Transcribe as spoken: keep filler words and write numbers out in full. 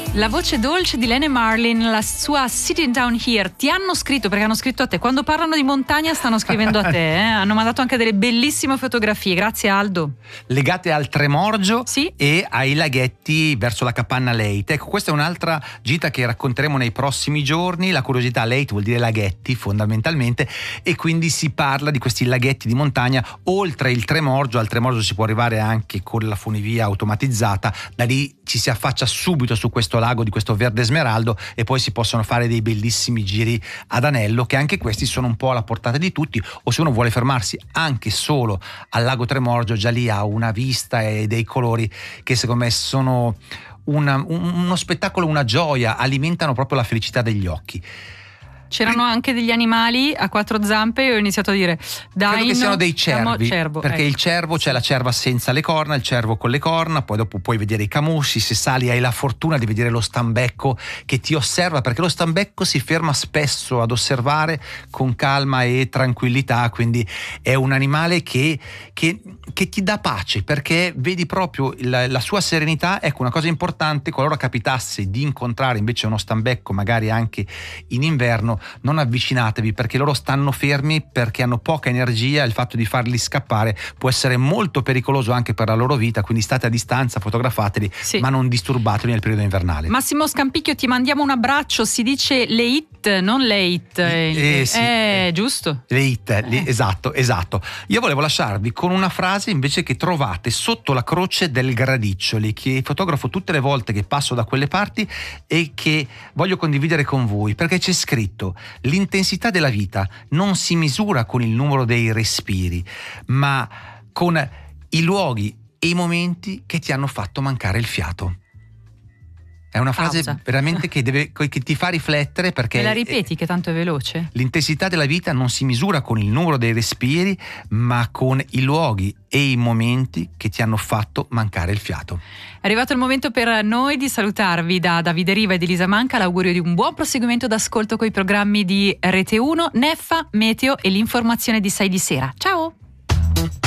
La voce dolce di Lene Marlin, la sua Sitting Down Here. Ti hanno scritto, perché hanno scritto a te. Quando parlano di montagna stanno scrivendo a te, eh? Hanno mandato anche delle bellissime fotografie. Grazie Aldo. Legate al Tremorgio, sì, e ai laghetti verso la Capanna Leyte. Ecco, questa è un'altra gita che racconteremo nei prossimi giorni. La curiosità, Leyte vuol dire laghetti fondamentalmente, e quindi si parla di questi laghetti di montagna oltre il Tremorgio. Al Tremorgio si può arrivare anche con la funivia automatizzata, da lì ci si affaccia subito su questo lago di questo verde smeraldo e poi si possono fare dei bellissimi giri ad anello, che anche questi sono un po' alla portata di tutti, o se uno vuole fermarsi anche solo al lago Tremorgio, già lì ha una vista e dei colori che secondo me sono una, un, uno spettacolo, una gioia, alimentano proprio la felicità degli occhi. C'erano anche degli animali a quattro zampe e ho iniziato a dire dai, credo che siano dei cervi, cervo, perché ecco. Il cervo, c'è la cerva senza le corna, il cervo con le corna, poi dopo puoi vedere i camosci. Se sali hai la fortuna di vedere lo stambecco che ti osserva, perché lo stambecco si ferma spesso ad osservare con calma e tranquillità, quindi è un animale che, che, che ti dà pace, perché vedi proprio la, la sua serenità. Ecco, una cosa importante: qualora capitasse di incontrare invece uno stambecco magari anche in inverno, non avvicinatevi, perché loro stanno fermi perché hanno poca energia, il fatto di farli scappare può essere molto pericoloso anche per la loro vita, quindi state a distanza, fotografateli, sì, ma non disturbateli nel periodo invernale. Massimo Scampicchio, ti mandiamo un abbraccio. Si dice leit, non leit, eh, eh, sì, eh, eh, giusto? Leit, eh. esatto, esatto. Io volevo lasciarvi con una frase invece che trovate sotto la croce del Gradiccioli, che fotografo tutte le volte che passo da quelle parti e che voglio condividere con voi, perché c'è scritto: l'intensità della vita non si misura con il numero dei respiri, ma con i luoghi e i momenti che ti hanno fatto mancare il fiato. È una frase Pausa. veramente che, deve, che ti fa riflettere, perché Me la ripeti, che tanto è veloce? L'intensità della vita non si misura con il numero dei respiri, ma con i luoghi e i momenti che ti hanno fatto mancare il fiato. È arrivato il momento per noi di salutarvi. Da Davide Riva ed Elisa Manca l'augurio di un buon proseguimento d'ascolto con i programmi di Rete uno, Neffa, Meteo e l'informazione di sei di sera. Ciao!